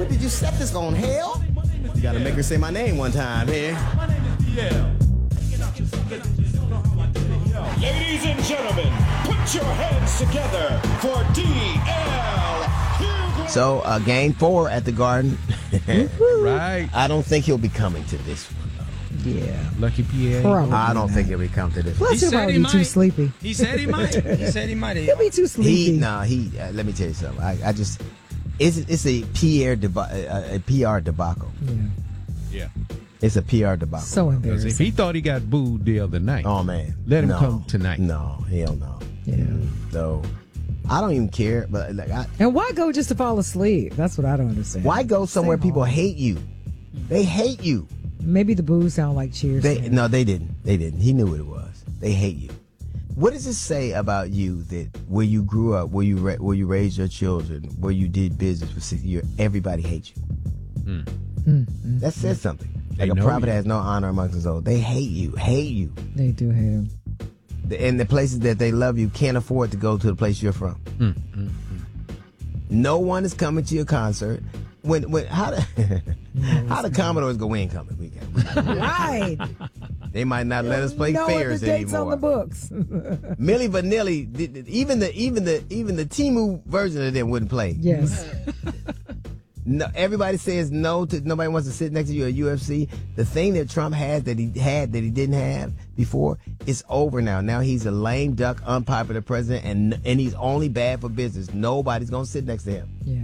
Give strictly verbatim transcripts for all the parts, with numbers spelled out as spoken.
Who did you set this on, Hell? You gotta make her say my name one time here. Ladies and gentlemen, put your hands together for D L. So, uh, game four at the Garden. Right. I don't think he'll be coming to this one. Yeah. Lucky Pierre. Probably I don't not. think he'll be coming to this one. Plus, he'll said probably he be too might. sleepy. He said he might. He said he might. He'll be too sleepy. He, nah, he, uh, let me tell you something. I, I just, it's, it's a P R, deba- a, a P R debacle. Yeah. Yeah. It's a P R debacle. So Because embarrassing. if he thought he got booed the other night, Oh, man. let him No. come tonight. No, hell no. Yeah. So, I don't even care, but like, I, And why go just to fall asleep? That's what I don't understand. why go somewhere Same people old. hate you? They hate you. Maybe the boos sound like cheers. to They him. no, they didn't. They didn't. He knew what it was. They hate you. What does it say about you that where you grew up, where you ra- where you raised your children, where you did business for six years, everybody hates you? Mm, mm, That says something. They Like a know prophet you. has no honor amongst his own. They hate you. Hate you. They do hate him. The- And the places that they love you can't afford to go to the place you're from. Mm, mm, No one is coming to your concert. When when how the how the Commodores go in coming weekend? Right. They might not let us play no fairs other dates anymore. on the books. Milli Vanilli, th- th- even the even the even the Temu version of them wouldn't play. Yes. No, everybody says no to. Nobody wants to sit next to you at U F C. The thing that Trump has that he had that he didn't have before is over now. Now he's a lame duck, unpopular president, and and he's only bad for business. Nobody's gonna sit next to him. Yeah.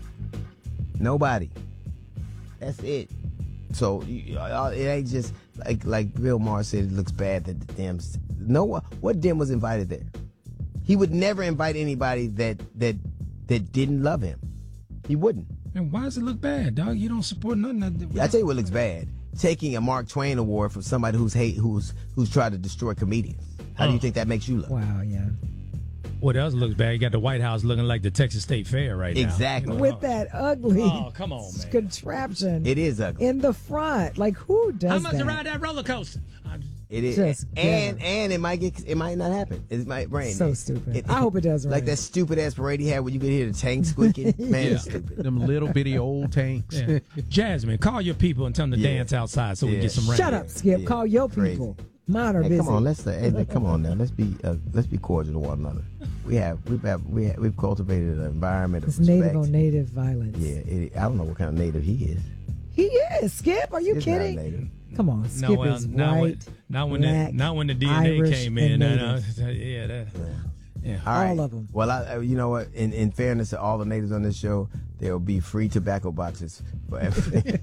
Nobody. That's it. So you- uh, it ain't just like like Bill Maher said. It looks bad that the Dems. No one. What Dem was invited there? He would never invite anybody that that that didn't love him. He wouldn't. And why does it look bad, dog? You don't support nothing. That, I tell you what looks bad: taking a Mark Twain award from somebody who's hate who's who's tried to destroy comedians. How do you Oh. think that makes you look? Wow, yeah. What else looks bad? You got the White House looking like the Texas State Fair right now. Exactly. You know? With that ugly Oh, come on, man. contraption It is ugly. in the front. Like, who does How much that? to ride that roller coaster? I'm- It is, Just and get and it might get it might not happen. It might rain. So stupid. I hope it does Like rain. that stupid ass parade he had where you could hear the tank squeaking. Man, it's stupid. Them little bitty old tanks. Yeah. Jasmine, call your people and tell them to Yeah. dance outside so we Yeah. get some rain. Shut up, Skip. Yeah, Call your crazy. people. Mine are Hey, busy. come on, let's uh, hey, come on now. Let's be uh, let's be cordial to one another. We have we've have, we have, we've cultivated an environment of It's respect. native on native violence. Yeah, it, I don't know what kind of native he is. He is. Skip, are you He's not kidding? native. Come on, Skip No, well, is not when, white, not when black, the not when the D N A Irish, came and in. Uh, native. uh, yeah, that, yeah. All right. All of 'em. Well, I, uh, you know what? In, in fairness to all the natives on this show, there will be free tobacco boxes for every.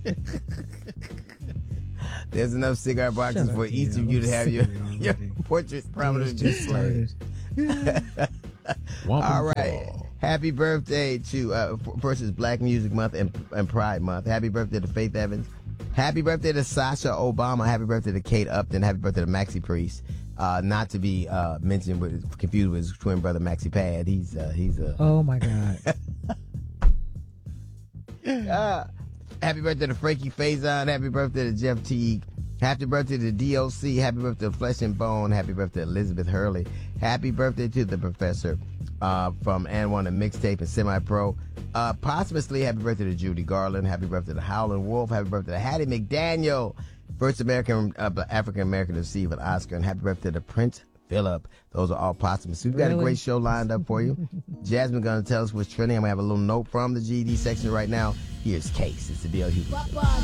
There's enough cigar boxes Shut for up, each of Neil. you to I'm have sick your, of you your already. portrait prominently Just displayed. started. Wampum All right. Fall. Happy birthday to, uh, first is Black Music Month and, and Pride Month. Happy birthday to Faith Evans. Happy birthday to Sasha Obama. Happy birthday to Kate Upton. Happy birthday to Maxie Priest. Uh, not to be uh, mentioned with, confused with his twin brother Maxie Pad. He's, uh, he's a. Oh my God. Uh, happy birthday to Frankie Faison. Happy birthday to Jeff Teague. Happy birthday to D O C. Happy birthday to Flesh and Bone. Happy birthday to Elizabeth Hurley. Happy birthday to the professor uh, from And One and Mixtape and Semi Pro. Uh, posthumously, happy birthday to Judy Garland. Happy birthday to Howlin' Wolf. Happy birthday to Hattie McDaniel, first American uh, African American to receive an Oscar. And happy birthday to Prince Philip. Those are all posthumous. We've got a Really? great show lined up for you. Jasmine going to tell us what's trending. I'm going to have a little note from the G E D section right now. Here's Case. It's the D L Hughes Show.